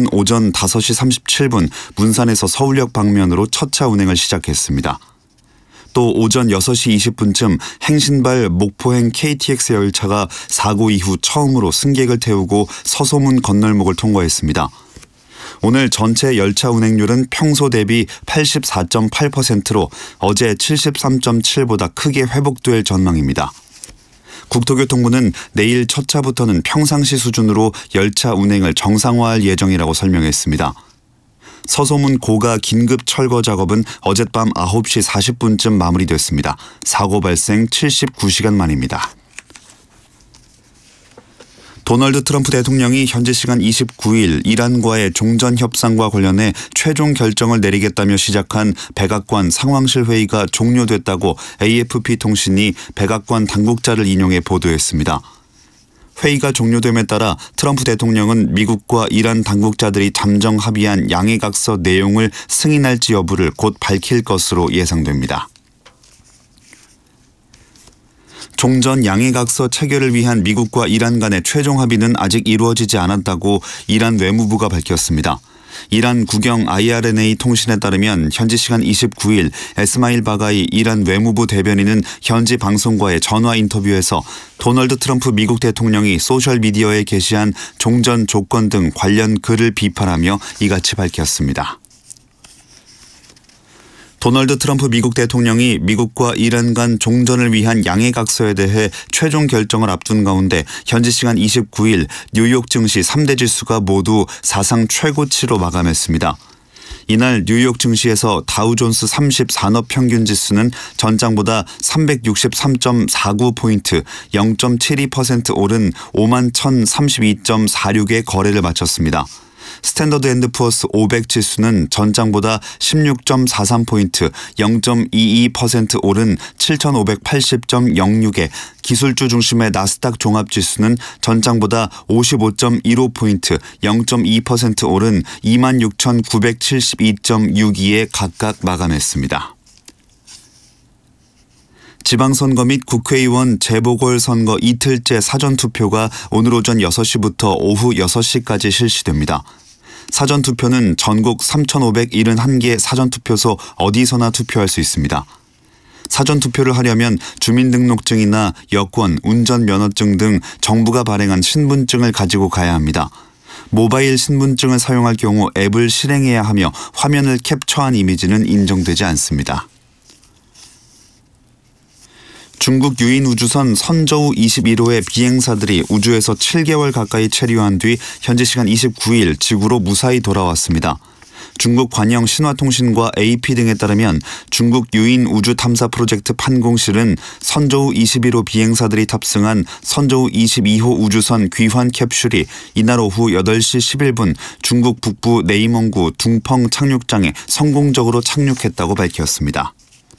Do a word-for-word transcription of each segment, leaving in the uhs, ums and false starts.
열차는 오전 다섯 시 삼십칠 분 문산에서 서울역 방면으로 첫 차 운행을 시작했습니다. 또 오전 여섯 시 이십 분쯤 행신발 목포행 케이티엑스 열차가 사고 이후 처음으로 승객을 태우고 서소문 건널목을 통과했습니다. 오늘 전체 열차 운행률은 평소 대비 팔십사 점 팔 퍼센트로 어제 칠십삼 점 칠보다 크게 회복될 전망입니다. 국토교통부는 내일 첫 차부터는 평상시 수준으로 열차 운행을 정상화할 예정이라고 설명했습니다. 서소문 고가 긴급 철거 작업은 어젯밤 아홉 시 사십 분쯤 마무리됐습니다. 사고 발생 칠십구 시간 만입니다. 도널드 트럼프 대통령이 현지 시간 이십구 일 이란과의 종전 협상과 관련해 최종 결정을 내리겠다며 시작한 백악관 상황실 회의가 종료됐다고 에이에프피 통신이 백악관 당국자를 인용해 보도했습니다. 회의가 종료됨에 따라 트럼프 대통령은 미국과 이란 당국자들이 잠정 합의한 양해각서 내용을 승인할지 여부를 곧 밝힐 것으로 예상됩니다. 종전 양해각서 체결을 위한 미국과 이란 간의 최종 합의는 아직 이루어지지 않았다고 이란 외무부가 밝혔습니다. 이란 국영 아이알엔에이 통신에 따르면 현지 시간 이십구 일 에스마일 바가이 이란 외무부 대변인은 현지 방송과의 전화 인터뷰에서 도널드 트럼프 미국 대통령이 소셜미디어에 게시한 종전 조건 등 관련 글을 비판하며 이같이 밝혔습니다. 도널드 트럼프 미국 대통령이 미국과 이란 간 종전을 위한 양해각서에 대해 최종 결정을 앞둔 가운데 현지 시간 이십구 일 뉴욕 증시 삼 대 지수가 모두 사상 최고치로 마감했습니다. 이날 뉴욕 증시에서 다우존스 삼십 산업평균지수는 전장보다 삼백육십삼 점 사구 포인트 영 점 칠이 퍼센트 오른 오만 천삼십이 점 사육에 거래를 마쳤습니다. 스탠더드 앤드 푸어스 오백 지수는 전장보다 십육 점 사삼 포인트 영 점 이이 퍼센트 오른 칠천오백팔십 점 영육에 기술주 중심의 나스닥 종합지수는 전장보다 오십오 점 일오 포인트 영 점 이 퍼센트 오른 이만 육천구백칠십이 점 육이에 각각 마감했습니다. 지방선거 및 국회의원 재보궐선거 이틀째 사전투표가 오늘 오전 여섯 시부터 오후 여섯 시까지 실시됩니다. 사전투표는 전국 삼천오백칠十일 개 사전투표소 어디서나 투표할 수 있습니다. 사전투표를 하려면 주민등록증이나 여권, 운전면허증 등 정부가 발행한 신분증을 가지고 가야 합니다. 모바일 신분증을 사용할 경우 앱을 실행해야 하며 화면을 캡처한 이미지는 인정되지 않습니다. 중국 유인 우주선 선저우 이십일 호의 비행사들이 우주에서 칠 개월 가까이 체류한 뒤 현지 시간 이십구 일 지구로 무사히 돌아왔습니다. 중국 관영 신화통신과 에이피 등에 따르면 중국 유인 우주 탐사 프로젝트 판공실은 선저우 이십일 호 비행사들이 탑승한 선저우 이십이 호 우주선 귀환 캡슐이 이날 오후 여덟 시 십일 분 중국 북부 네이멍구 둥펑 착륙장에 성공적으로 착륙했다고 밝혔습니다.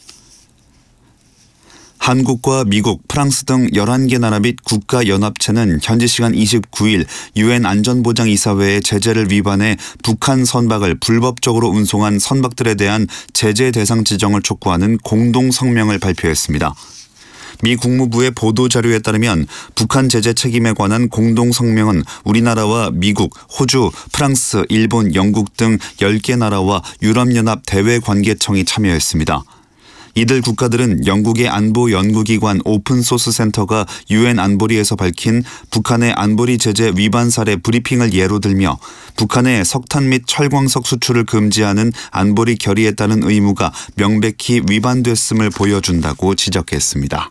한국과 미국, 프랑스 등 열한 개 나라 및 국가연합체는 현지 시간 이십구 일 유엔 안전보장이사회의 제재를 위반해 북한 선박을 불법적으로 운송한 선박들에 대한 제재 대상 지정을 촉구하는 공동 성명을 발표했습니다. 미 국무부의 보도자료에 따르면 북한 제재 책임에 관한 공동 성명은 우리나라와 미국, 호주, 프랑스, 일본, 영국 등 열 개 나라와 유럽연합 대외관계청이 참여했습니다. 이들 국가들은 영국의 안보 연구기관 오픈소스 센터가 유엔 안보리에서 밝힌 북한의 안보리 제재 위반 사례 브리핑을 예로 들며 북한의 석탄 및 철광석 수출을 금지하는 안보리 결의에 따른 의무가 명백히 위반됐음을 보여준다고 지적했습니다.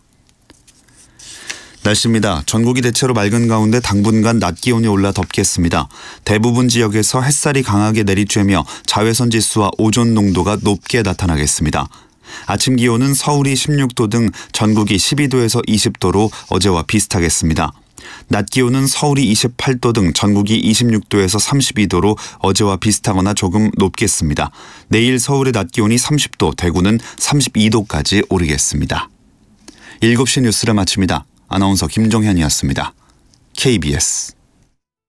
날씨입니다. 전국이 대체로 맑은 가운데 당분간 낮 기온이 올라 덥겠습니다. 대부분 지역에서 햇살이 강하게 내리쬐며 자외선 지수와 오존 농도가 높게 나타나겠습니다. 아침 기온은 서울이 십육 도 등 전국이 십이 도에서 이십 도로 어제와 비슷하겠습니다. 낮 기온은 서울이 이십팔 도 등 전국이 이십육 도에서 삼십이 도로 어제와 비슷하거나 조금 높겠습니다. 내일 서울의 낮 기온이 삼십 도, 대구는 삼십이 도까지 오르겠습니다. 일곱 시 뉴스를 마칩니다. 아나운서 김종현이었습니다. 케이비에스